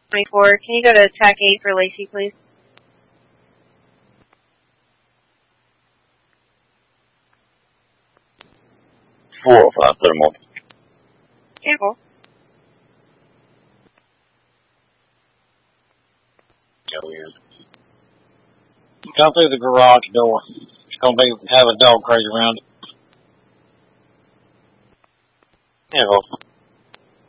24. Can you go to TAC 8 for Lacey, please? Four or five, put them on. Careful. Go in. Come through the garage door. It's going to have a dog crazy around it. Careful.